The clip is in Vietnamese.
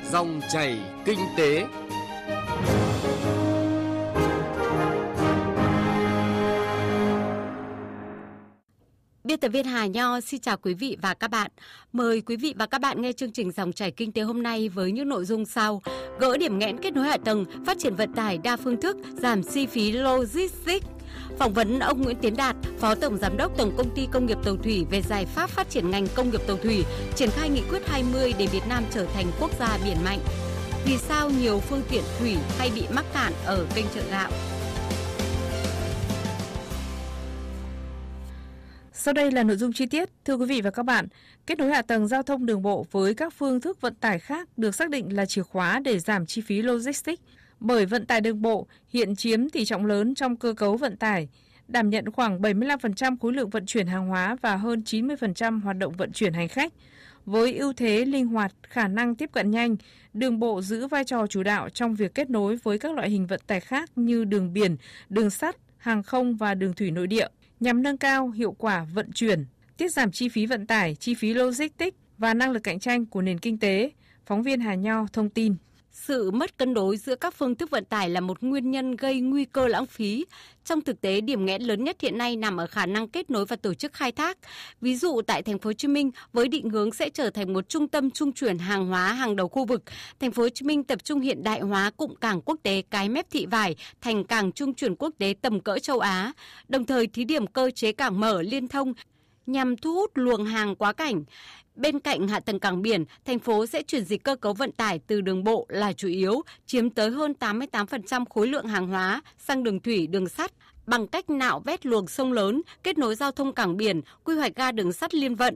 Dòng chảy kinh tế. Biên tập viên Hà Nho xin chào quý vị và các bạn. Mời quý vị và các bạn nghe chương trình Dòng chảy kinh tế hôm nay với những nội dung sau: gỡ điểm nghẽn kết nối hạ tầng, phát triển vận tải đa phương thức, giảm chi phí logistics. Phỏng vấn ông Nguyễn Tiến Đạt, Phó Tổng Giám đốc Tổng Công ty Công nghiệp Tàu thủy về giải pháp phát triển ngành công nghiệp tàu thủy, triển khai nghị quyết 20 để Việt Nam trở thành quốc gia biển mạnh. Vì sao nhiều phương tiện thủy hay bị mắc cạn ở kênh Chợ Gạo? Sau đây là nội dung chi tiết. Thưa quý vị và các bạn, kết nối hạ tầng giao thông đường bộ với các phương thức vận tải khác được xác định là chìa khóa để giảm chi phí logistics. Bởi vận tải đường bộ hiện chiếm tỷ trọng lớn trong cơ cấu vận tải, đảm nhận khoảng 75% khối lượng vận chuyển hàng hóa và hơn 90% hoạt động vận chuyển hành khách. Với ưu thế linh hoạt, khả năng tiếp cận nhanh, đường bộ giữ vai trò chủ đạo trong việc kết nối với các loại hình vận tải khác như đường biển, đường sắt, hàng không và đường thủy nội địa, nhằm nâng cao hiệu quả vận chuyển, tiết giảm chi phí vận tải, chi phí logistics và năng lực cạnh tranh của nền kinh tế. Phóng viên Hà Nho thông tin. Sự mất cân đối giữa các phương thức vận tải là một nguyên nhân gây nguy cơ lãng phí. Trong thực tế, điểm nghẽn lớn nhất hiện nay nằm ở khả năng kết nối và tổ chức khai thác. Ví dụ tại thành phố Hồ Chí Minh, với định hướng sẽ trở thành một trung tâm trung chuyển hàng hóa hàng đầu khu vực, thành phố Hồ Chí Minh tập trung hiện đại hóa cụm cảng quốc tế Cái Mép Thị Vải thành cảng trung chuyển quốc tế tầm cỡ châu Á, đồng thời thí điểm cơ chế cảng mở liên thông nhằm thu hút luồng hàng quá cảnh. Bên cạnh hạ tầng cảng biển, thành phố sẽ chuyển dịch cơ cấu vận tải từ đường bộ là chủ yếu, chiếm tới hơn 88% khối lượng hàng hóa sang đường thủy, đường sắt, bằng cách nạo vét luồng sông lớn, kết nối giao thông cảng biển, quy hoạch ga đường sắt liên vận,